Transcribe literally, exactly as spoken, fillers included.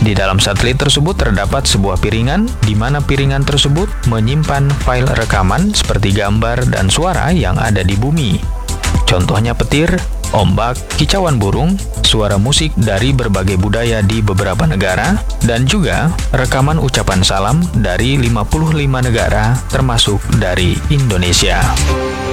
Di dalam satelit tersebut terdapat sebuah piringan, di mana piringan tersebut menyimpan file rekaman seperti gambar dan suara yang ada di bumi. Contohnya petir, ombak, kicauan burung, suara musik dari berbagai budaya di beberapa negara, dan juga rekaman ucapan salam dari lima puluh lima negara termasuk dari Indonesia.